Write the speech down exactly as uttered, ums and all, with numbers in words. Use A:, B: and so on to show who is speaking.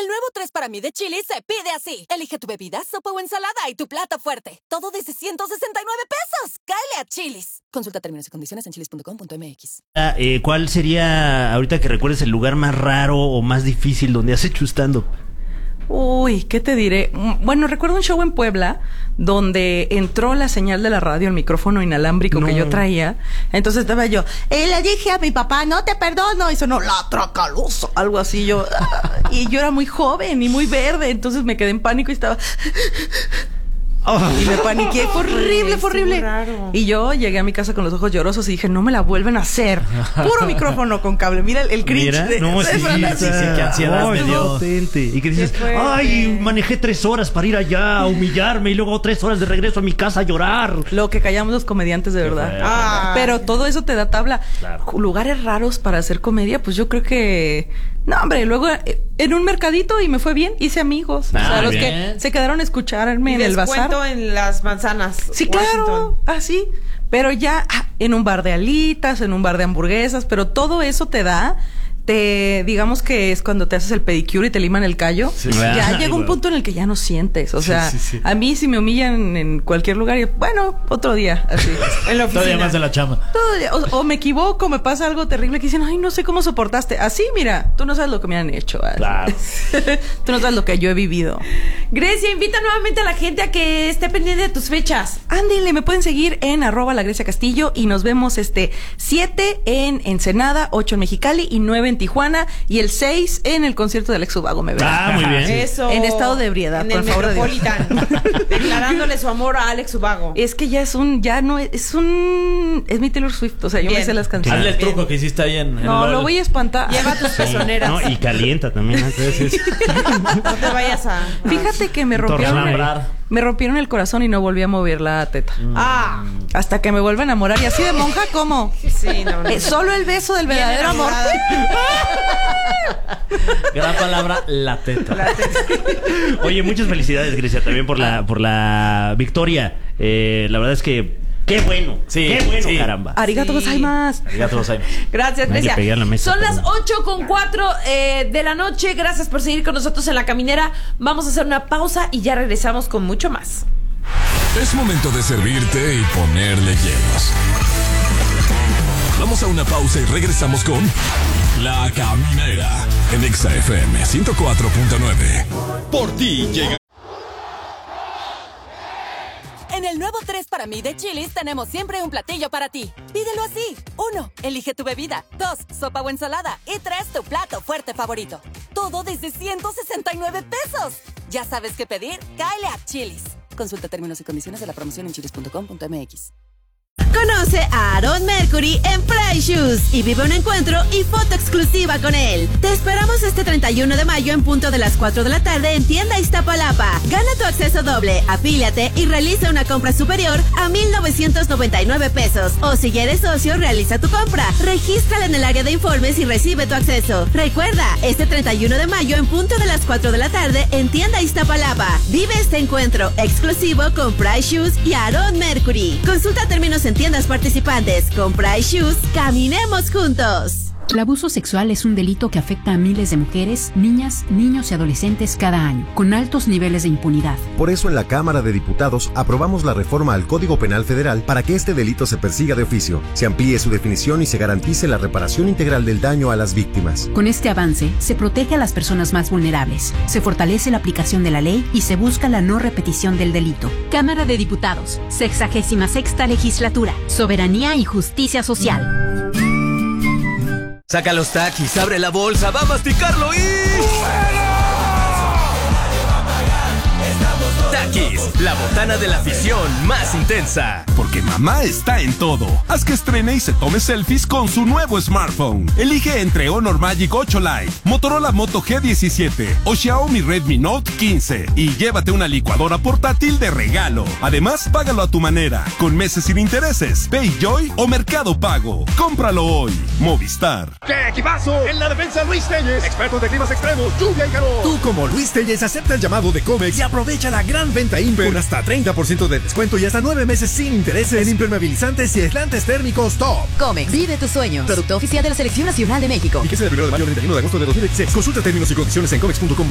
A: El nuevo tres para mí de Chili's se pide así. Elige tu bebida, sopa o ensalada y tu plato fuerte. Todo desde ciento sesenta y nueve pesos. ¡Cáele a Chili's! Consulta términos y condiciones en chilis punto com punto m x.
B: Ah, eh, ¿Cuál sería, ahorita que recuerdes, el lugar más raro o más difícil donde has hecho stand-up?
C: Uy, ¿qué te diré? Bueno, recuerdo un show en Puebla donde entró la señal de la radio, el micrófono inalámbrico no. que yo traía. Entonces estaba yo, eh, le dije a mi papá, no te perdono. Y sonó, la tracalosa, algo así. Yo, y yo era muy joven y muy verde. Entonces me quedé en pánico y estaba... Oh, y me paniqué, fue horrible, fue horrible. Y yo llegué a mi casa con los ojos llorosos y dije, no me la vuelven a hacer. Puro micrófono con cable. Mira el, el cringe. Mira,
B: de, no, sí, sí, sí, sí, qué ansiedad me dio. Y que dices, ay, manejé tres horas para ir allá a humillarme y luego tres horas de regreso a mi casa a llorar.
C: Lo que callamos los comediantes de verdad. Ah, pero todo eso te da tabla. Claro. Lugares raros para hacer comedia, pues yo creo que... No, hombre, luego en un mercadito y me fue bien, hice amigos. Ah, o sea, los bien. que se quedaron a escucharme en el bazar.
D: En las manzanas.
C: Sí, claro, así. Ah, pero ya ah, en un bar de alitas, en un bar de hamburguesas, pero todo eso te da... Te, digamos que es cuando te haces el pedicure y te liman el callo. Sí, ya ay, llega un bueno. punto en el que ya no sientes. O sea, sí, sí, sí. a mí si me humillan en cualquier lugar, y, bueno, otro día, así.
B: En la oficina. Todavía más de la chamba.
C: O, o me equivoco, me pasa algo terrible que dicen, ay, no sé cómo soportaste. Así, mira, tú no sabes lo que me han hecho. Así. Claro. Tú no sabes lo que yo he vivido.
D: Grecia, invita nuevamente a la gente a que esté pendiente de tus fechas.
C: Ándale, me pueden seguir en arroba la Grecia Castillo y nos vemos este siete en Ensenada, ocho en Mexicali y nueve en Tijuana y el seis en el concierto de Alex Ubago, me verán.
B: Ah, muy bien.
D: Eso.
C: En estado de ebriedad,
D: en
C: por
D: el
C: favor.
D: Metropolitan. Declarándole su amor a Alex Ubago.
C: Es que ya es un, ya no es, es un, es mi Taylor Swift, o sea, yo bien. me sé las canciones.
B: Hazle el truco bien. que hiciste ahí en, en
C: No, lo voy a espantar.
D: Lleva tus pezoneras.
B: No, y calienta también. Entonces.
D: No te vayas a...
C: Fíjate que me rompieron el, me rompieron el corazón y no volví a mover la teta.
D: Mm. Ah.
C: Hasta que me vuelva a enamorar. Y así de monja, ¿cómo?
D: Sí, no, no.
C: Eh, solo el beso del verdadero amor.
B: Gran palabra, la teta. La teta. Oye, muchas felicidades, Grecia, también por la, por la victoria. Eh, la verdad es que qué bueno, sí, qué bueno, sí. caramba.
C: Arigato gozaimasu.
B: Arigato gozaimasu.
D: Gracias, Grecia. Son las ocho con cuatro eh, de la noche. Gracias por seguir con nosotros en La Caminera. Vamos a hacer una pausa y ya regresamos con mucho más.
E: Es momento de servirte y ponerle hielos. Vamos a una pausa y regresamos con La Caminera en Exa F M ciento cuatro punto nueve. Por ti llega.
A: En el nuevo tres para mí de Chili's tenemos siempre un platillo para ti. Pídelo así. Uno, elige tu bebida. Dos, sopa o ensalada. Y tres, tu plato fuerte favorito. Todo desde ciento sesenta y nueve pesos. ¿Ya sabes qué pedir? Cáele a Chili's. Consulta términos y condiciones de la promoción en chilis punto com punto m x.
F: Conoce a Aaron Mercury en Price Shoes y vive un encuentro y foto exclusiva con él. Te esperamos este treinta y uno de mayo en punto de las cuatro de la tarde en Tienda Iztapalapa. Gana tu acceso doble, afíliate y realiza una compra superior a mil novecientos noventa y nueve pesos. O si ya eres socio, realiza tu compra. Regístrala en el área de informes y recibe tu acceso. Recuerda, este treinta y uno de mayo en punto de las cuatro de la tarde en Tienda Iztapalapa. Vive este encuentro exclusivo con Price Shoes y Aaron Mercury. Consulta términos en tiendas participantes. Con Price Shoes, caminemos juntos.
G: El abuso sexual es un delito que afecta a miles de mujeres, niñas, niños y adolescentes cada año, con altos niveles de impunidad.
H: Por eso en la Cámara de Diputados aprobamos la reforma al Código Penal Federal para que este delito se persiga de oficio, se amplíe su definición y se garantice la reparación integral del daño a las víctimas.
G: Con este avance, se protege a las personas más vulnerables, se fortalece la aplicación de la ley y se busca la no repetición del delito. Cámara de Diputados, sexagésima sexta legislatura, soberanía y justicia social.
I: Saca los taquis, abre la bolsa, va a masticarlo y... Takis, la botana de la afición más intensa.
J: Porque mamá está en todo. Haz que estrene y se tome selfies con su nuevo smartphone. Elige entre Honor Magic ocho Lite, Motorola Moto G diecisiete o Xiaomi Redmi Note quince y llévate una licuadora portátil de regalo. Además, págalo a tu manera, con meses sin intereses, PayJoy o Mercado Pago. Cómpralo hoy. Movistar.
K: ¡Qué equipazo! En la defensa Luis Telles, expertos de climas extremos, lluvia y calor.
L: Tú como Luis Telles acepta el llamado de Comex y aprovecha la gran venta Imper con hasta treinta por ciento de descuento y hasta nueve meses sin intereses en impermeabilizantes y aislantes térmicos top.
M: Comex, vive tus sueños. Producto oficial de la Selección Nacional de México.
L: Y que es el primero de mayo al treinta y uno de agosto de dos mil dieciséis. Consulta términos y condiciones en comex punto com.